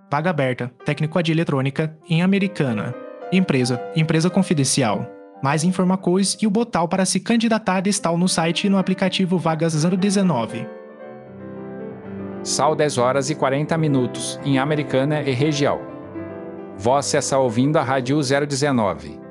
Vaga aberta, técnico de eletrônica, em Americana. Empresa confidencial. Mais informações e o botão para se candidatar estão no site e no aplicativo Vagas 019. São 10 horas e 40 minutos, em Americana e região. Você está ouvindo a Rádio 019.